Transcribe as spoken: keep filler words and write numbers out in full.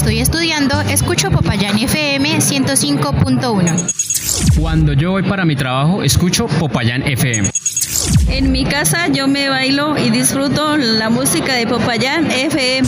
estoy estudiando, escucho Popayán F M ciento cinco punto uno. Cuando yo voy para mi trabajo, escucho Popayán F M. En mi casa yo me bailo y disfruto la música de Popayán F M.